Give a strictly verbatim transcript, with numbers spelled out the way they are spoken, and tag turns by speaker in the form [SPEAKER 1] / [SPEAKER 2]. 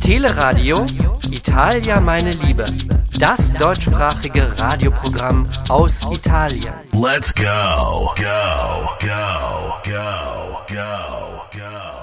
[SPEAKER 1] Teleradio Italia meine Liebe. Das deutschsprachige Radioprogramm aus Italien.
[SPEAKER 2] Let's go, go, go, go, go, go.